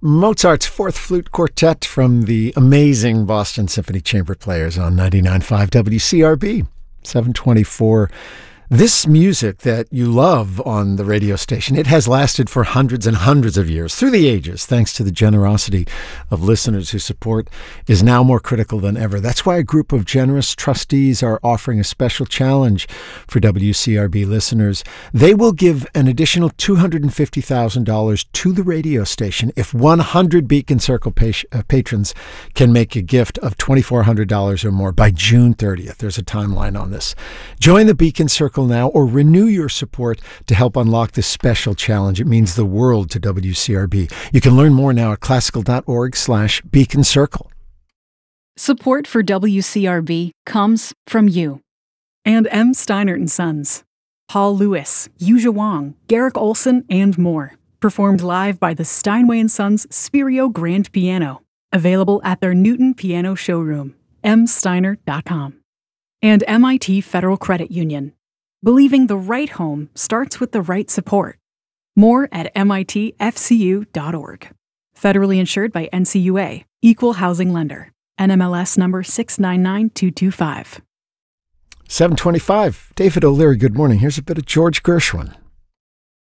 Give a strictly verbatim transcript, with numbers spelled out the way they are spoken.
Mozart's Fourth Flute Quartet from the amazing Boston Symphony Chamber Players on ninety-nine point five W C R B, seven twenty-four. This music that you love on the radio station, it has lasted for hundreds and hundreds of years, through the ages, thanks to the generosity of listeners who support, is now more critical than ever. That's why a group of generous trustees are offering a special challenge for W C R B listeners. They will give an additional two hundred fifty thousand dollars to the radio station if one hundred Beacon Circle pa- uh, patrons can make a gift of two thousand four hundred dollars or more by June thirtieth. There's a timeline on this. Join the Beacon Circle now or renew your support to help unlock this special challenge. It means the world to W C R B. You can learn more now at classical.org slash Beacon Circle. Support for W C R B comes from you. And M. Steinert and Sons. Paul Lewis, Yuja Wang, Garrick Olson, and more. Performed live by the Steinway and Sons Spirio Grand Piano. Available at their Newton Piano Showroom, m steiner dot com. And M I T Federal Credit Union. Believing the right home starts with the right support. More at M I T F C U dot org. Federally insured by N C U A, Equal Housing Lender. N M L S number six nine nine two two five. seven twenty-five. David O'Leary, good morning. Here's a bit of George Gershwin.